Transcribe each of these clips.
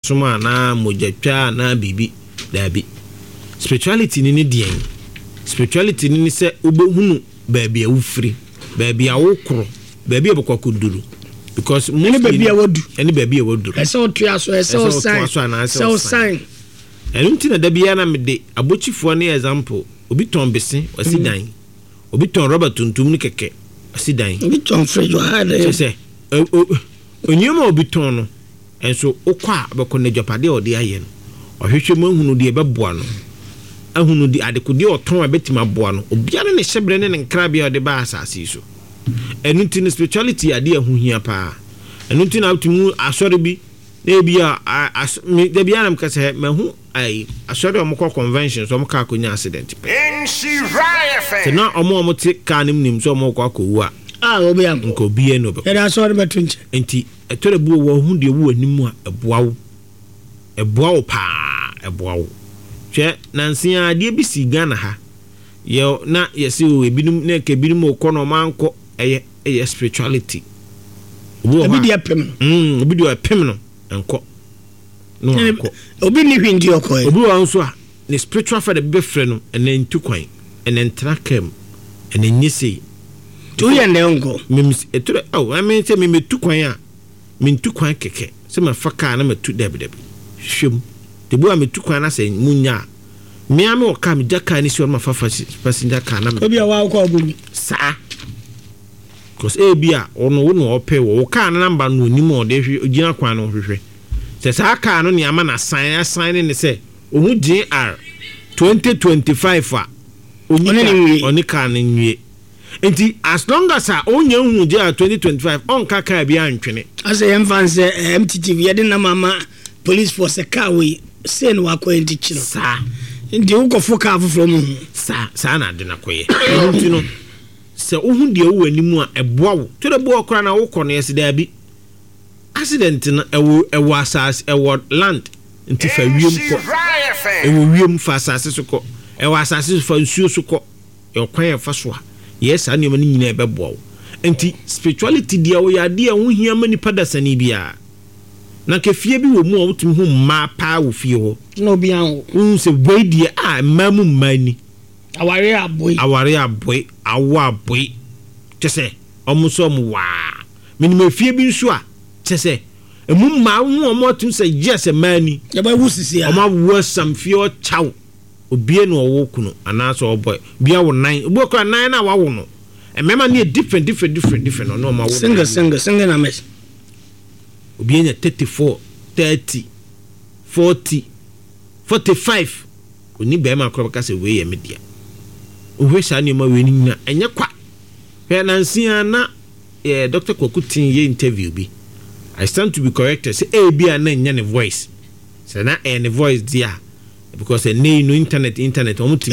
bosoma na mojatwa na bibi dabi spirituality ni dean spirituality ni se obehunu baabi a wofiri baabi a wokro baabi a bokokuduru because any baabi a wadu ese otua so ese o sign enu ntina da bia na mede abochifo na example obi ton bese wasidan obi ton rubber tuntum ni keke wasidan obi ton fridge wa hade se onyema obi ton no enso okwa abeko na dwapade ode aye no ohwehwe mahunu de beboa no ahunu di adekode oton abetima boa no obiara ne hyebre ne nkrabia ode ba asase so enu ntina spirituality ade ahuhia pa enu ntina atumu asore bi na bia da bia na mkase mahu ai asore omko convention so omka akonya accident so na omo te ka nim so omko akowu a obi am nko bie no be era asore betunche enti etore bu wo hu de wo anim a eboawo pa eboawo hwe nansia ade bi si Ghana ha ye na yesi o ebinum na ke binum okono manko eye spirituality obi dia pem obi dia pem no enko no enko obi ni hwindi okoe obi wa nso a ne spiritual fa de befre no ene ntukwan ene ntrakam ene nyisi to ye ne onko mims etore I mean say me tukwan a me ntukwan keke se ma faka na matu dabi hwem de bo a me tukwan na se munya me ame o ka me jaka ni si on ma fafa passenger car na me obi a wa ko obu sa because bia ono wo no ope wo ka na number no nim o de hwe ogina kwan no hwehwe se sa ka no ne ama na sign ne se ohu GR 2025 a oni ka na nwie enti as long as onye hu GR 2025 on ka ka bia antwene as em fanse MTTV ye de na mama police force car we say no akọ enti chiro sa ndi uko foka from sa na de na koye enti no se ohu de wo animu a eboa wo to de bo okra na wo kọ na yesida bi accident na ewo asas ewo land nti fa wiem ko ewo wiem fa asase so ko ewo asase fa nsuo so ko e kwan fa so a yes ani ma ni nyina ebeboa wo enti spirituality dia wo ya de ho hia mani padasani bia na ke fie bi wo mu a wotum hu ma pa wo fie ho no bia ho se boy dia mamu mani aware aboy awa boy tese omuso mu wa minime fie bi nso a tese emu ma hu omotum se yes mani ya ba wusisi a oma wo sam fie o chaw obie no wo kunu anaso boy bia wo nan obo kra nan na wa wo no emema ne different no ma wo single na mes obie nya 34 30 40 45 oni be ma kro ka se we ye media ohwe sha ne ma we ni nya enye kwa he nansia na Dr. Kwakutin ye interview bi I stand to be corrected say bia na nya ne voice say na ne voice dia because no internet omutimi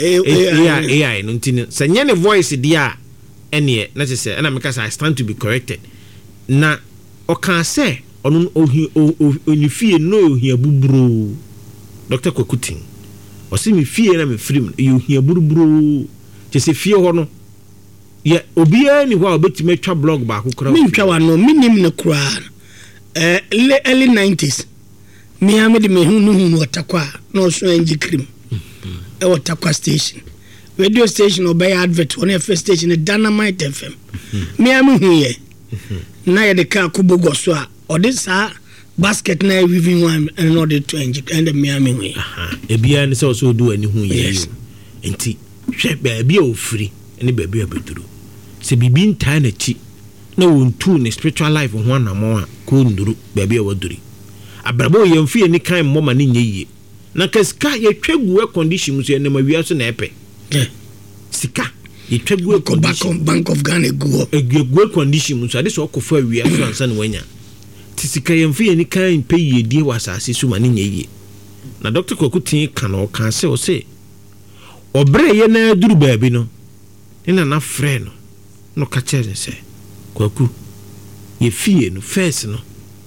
AI no ntini say nya ne voice dia ene na say na make say I stand to be corrected na o kan say onu onifie no ohia buburo Dr. Kwakutin o si mi fie na me frim e ohia buburo che se fie ho no ye obia ni ho obetime twa blog ba kokora mi twa wa no minim na kura early 90s mi amede me hunu otakwa no so enji cream e otakwa station radio station obey advert on first station Dynamite FM mi amu huye na ye de ka kubogo so a ode sa basket na weaving one and no de 20 and mi amu huye ebia ni so do ani huye enti hwe ba bia ofiri ene ba bia beduru se bibi nta na chi na wontu ne spiritual life ho anamo a ko nduru ba bia waduri abrabo yemfie ni kan mmoma ni nyeye na kaska ye twegu condition so ene ma wia so na epe sika ye twegu Bank of Ghana go condition so ade so okofo awia so ansa na wanya ti sika yemfie ni kan pe ye die wasase so ma ni nyeye na Dr. Kwakutin kan o kan se o se obre ye na duru baabi no ina na frɛ no ka chere se Kwaku ye fie no first no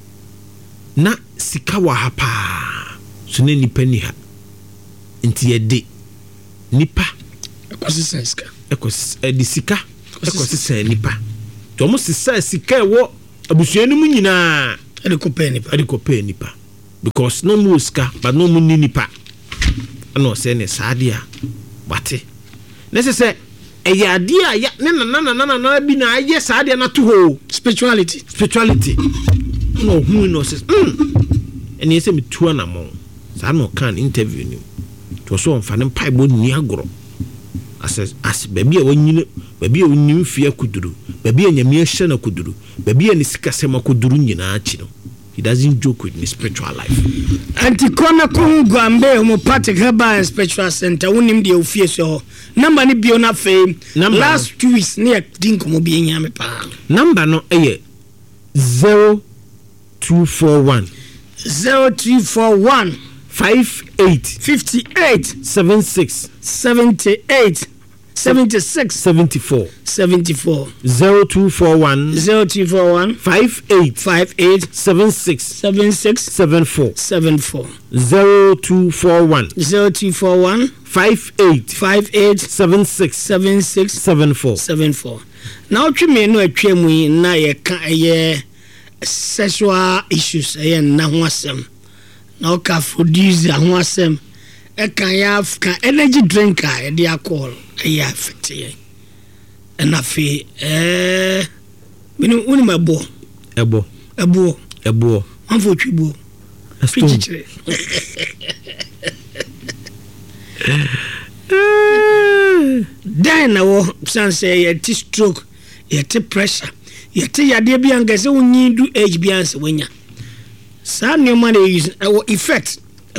na sika wa hapa so ne nipa ni ha nti ye de nipa ekosisa sika di sika ekosisa nipa to mo sisa sika wo abusuanu mu nyina ade ko pe nipa because no more ska but no more nipa no say ne sadia bate necessary eyadia ya na bi na aye sadia na to ho spirituality no who no says eni say me tuo na mo sa no kan interview ni to so on fanem pai bo ni agoro as baby a wonyine baby a wonyim fie kuduru baby a nyame ahye na kuduru baby a ne sikasema kuduru nyina achi no. He doesn't joke with his spiritual life. Antikona Kongwambe homeopathic herbal spiritual center unim de ofie so number ni bio na fame last 2 weeks near dinko mo bi nyame pa number no 0241 58 76 74 0241 58 76 74 0241 58 76 74 now tweme no atwemu na ye ka ye sexual issues ye na ho asem na ka produce ho asem e kan ya ka energy drinker e dey alcohol e affect ye and afi minu uni mabo ebo anfo twibo fichichire then wo sanse ye ti stroke ye ti pressure ye ti yade bia ngase unyi du age bia nse wanya sa ne ma dey use effect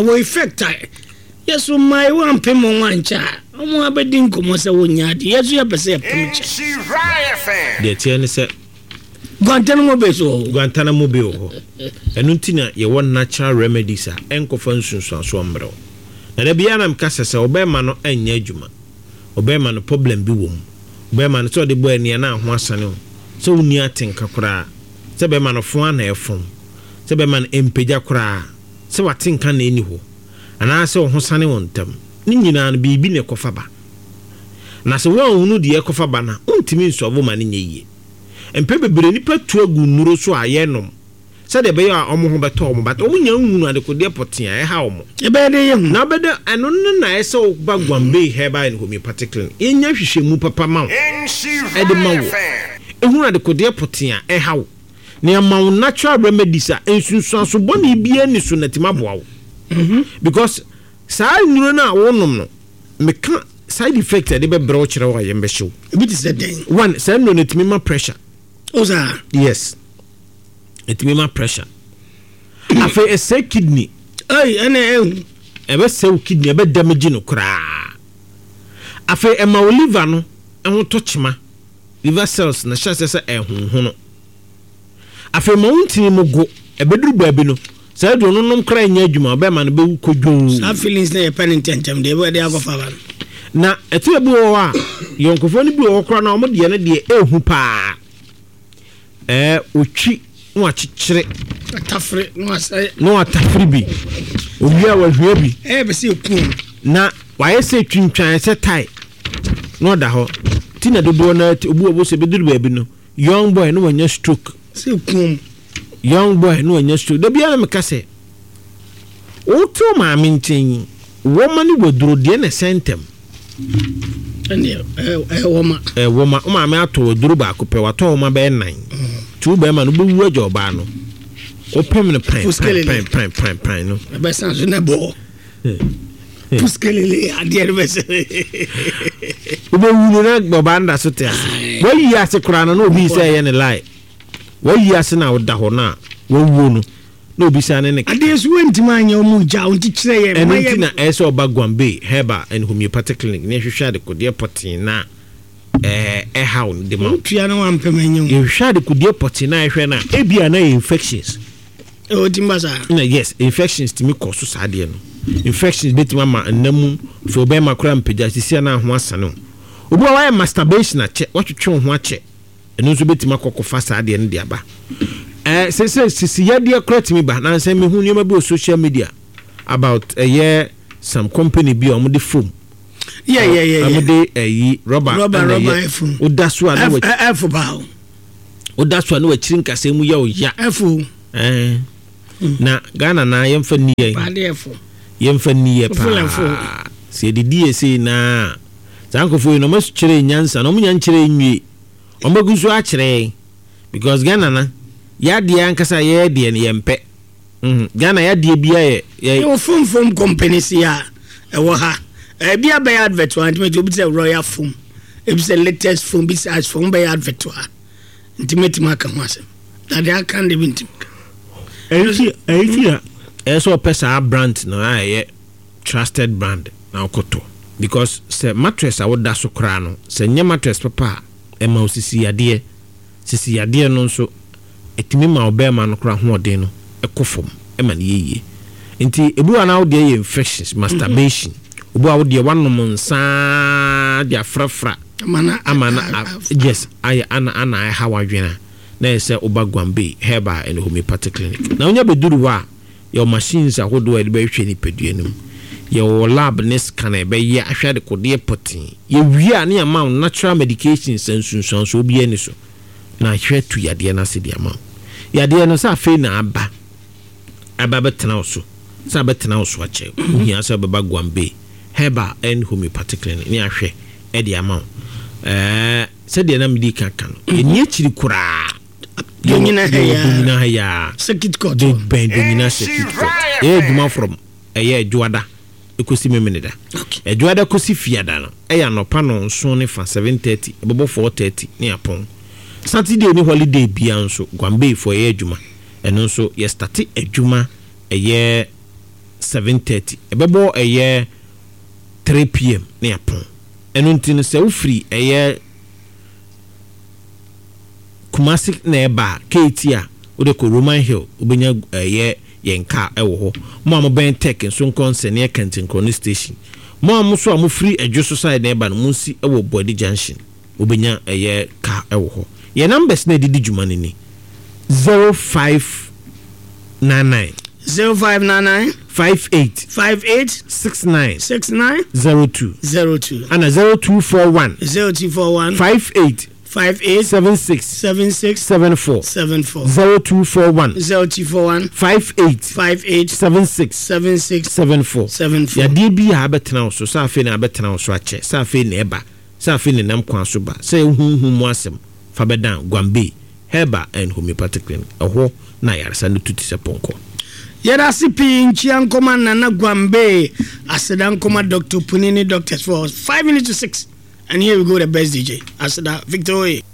yes my one pemo wancha omo abedi nkomo se wonya de yesu ya pese pemche de tie ne se Guantanamo Bay ho enu ntina ye won natural remedies a enkofa nsunsu aso mbrɛ na da bia na mkasa se obema no anya adwuma obema no problem bi wom obema no so de bo ania na ho asane so uni atenka kora se bema no fo ana efom se bema no empeja kora se watenka na eni ho ana se ho sane wontam ni nyina no bibi ne kofa ba na se wo hunu de ekofa ba na untimi nso vo ma ne nyeye empe bebre nipa tu agu nuro so ayenom se de be ya omo ho beto omo bata omo nya hunu ade ko de potia e ha omo e be de ye na be de eno na ese o ba Gwambe herba in homeopathic enya hwehwemu papa ma e de ma wo e hunu ade ko de potia e ha wo ne ma natural remedies a ensunsu so boni bia ni so natima boa wo because sa nuro na wonom no meka side effect de be bro kire wo ayembe hyew e bi ti se den one say no netimi ma pressure oza yes etimi ma pressure afa ese kidney ene ebe se kidney ebe damage no kra afa ema liver no ehun to chima liver cells na sha se ehun no afa ma untini mogo ebe duru baabi no say do no nom kra nya adwuma ebe ma no be kodwo sa feelings na penitentem de ebe de agofa ba na etu ebi wo a yonkofo ni bi wo kra na omo de ne de ehu pa otwi no achichire atafre no atafre bi owia wa hwe bi be se ku na waye se twintwan se tai no da ho tina dodo na obu obo se beduru ba bi no young boy no wanya stroke se ku young boy no wanya stroke da bia na me kase o to ma mintin woman ni boduro de na sentem woma o ma me ato duru ba ko pe wato o ma be 9 tu be ma no be wu ajo ba no o pem ne pan no be san so na bo puskelele ade be se o be wu na gbo ba nda so te ase wo yi ase kura no obi se ye ne lie wo yi ase na wo da ho na wo wu no no obi sa ne ne ade so wentima anya o mu ja on ti kire ye enti na eso ba Gwambe herba and homeopathic clinic ne hwehwa de kodie potin na how de ma tua na wan pemanyu e hwehwa de kodie potin na hwehwa na ebia na infections o timbasa na yes infections timi koso sade no infections betima ma namu fo be makura mpega sisia na ho asane obi wa masturbation na che watwetwe ho ache eno so betima kokofa sade no de aba sisi yade correct me ba na say me hu niam bi on social media about some company bi on the foam amde rubber foam odaso ana wa ba odaso ana wa chirin kase mu ya o ya efu na Ghana na yemfa ni yen yemfa ni ye pa se didi ese na zankofo no mas kire nyansa no munya nkire nwie omagusu a kire because Ghana na ya de ankasa ye de ne yempe Ghana ya de bia ye fum companies ya ewo ha bia be advert one me obi say Royal Foam e be say latest foam be as foam be advert one intimate maka ho asem that they can live in eso pesa brand no aye trusted brand na okoto because say mattress a woda so kra no say nya mattress papa e ma osisi yade no so etimi ma obema no kra ho ode no ekofom e ma ne yeye nti ebu ana wo de infections masturbation obu a wo de wanom nsa dia frafra amana yes ana how adwena na say oba Gwambe Herbal and Homeopathic Clinic na onya beduru wa your machines ahodo e be hwe ni peduanum your lab ne scan e be ye ahwe de kode potin ye wia na ama natural medications sunsun so obi ani so na hwe tu yade na se dia ma yade no sa fe na aba betena so sa betena so ache ohia sa baba Gwambe Herbal and Homeopathic Clinic ni ahwe e dia ma se dia na medi kan eni akiri kura Domina haya circuit court domina circuit court duma from Juada ekosi memeneda Juada kosi fiada no nopa no nso ne fa 7:30 ebobo 4:30 ne apon Saturday ni holiday bia nso Gwambe for adwuma eno nso ye start adwuma 7:30 ebebo 3 pm ne apon eno ntino se ufri Kumasi na eba Ketia ode ko Roman Hill obenya yenka ewo ho mo am ben tech nso concern e Kentin Corner station mo am so am free adwoso side na eba no munsi ewo Body Junction obenya ka ewo ho ye numbers na didi djuma ni 0599 58 69 02 and 0241 58 76 74 0241 58 76 74 ya DB ha betena so sa afi na betena so ache sa afi na eba sa afi na nam kwan so ba sa huhu mu asem fa bedan Gwambe Herbal and Homeopathic Clinic eho na yaresa no tuti se ponko yada sipi nchian koma na Gwambe asedan koma Dr. Punini doctors for 5 minutes to 6. And here we go, the best DJ. Asada Victor.